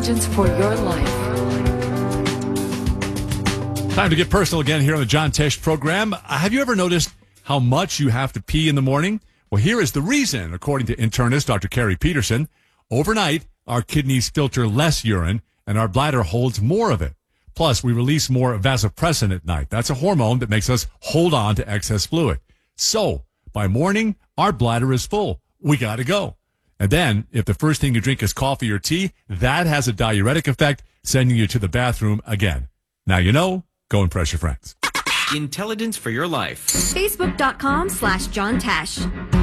Intelligence for your life. Time to get personal again here on the John Tesh program. Have you ever noticed how much you have to pee in the morning? Well, here is the reason. According to internist Dr. Carrie Peterson, overnight, our kidneys filter less urine and our bladder holds more of it. Plus, we release more vasopressin at night. That's a hormone that makes us hold on to excess fluid. So, by morning, our bladder is full. We got to go. And then, if the first thing you drink is coffee or tea, that has a diuretic effect, sending you to the bathroom again. Now you know, go impress your friends. Intelligence for your life. Facebook.com/John Tesh.